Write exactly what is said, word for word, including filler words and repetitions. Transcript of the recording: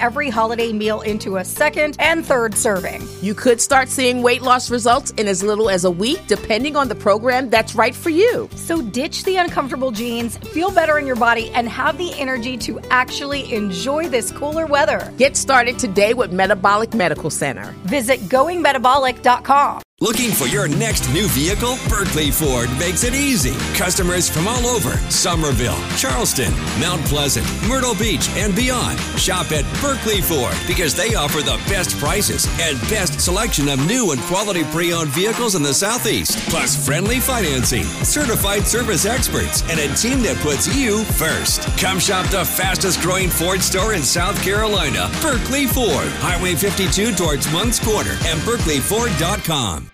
every holiday meal into a second and third serving. You could start seeing weight loss results in as little as a week, depending on the program that's right for you. So ditch the uncomfortable jeans, feel better in your body, and have the energy to actually enjoy this cooler weather. Get started today with Metabolic Medical Center. Visit going metabolic dot com. Looking for your next new vehicle? Berkeley Ford makes it easy. Customers from all over Somerville, Charleston, Mount Pleasant, Myrtle Beach, and beyond shop at Berkeley Ford because they offer the best prices and best selection of new and quality pre-owned vehicles in the Southeast. Plus friendly financing, certified service experts, and a team that puts you first. Come shop the fastest growing Ford store in South Carolina, Berkeley Ford, Highway fifty-two towards Moncks Corner, and berkeley ford dot com.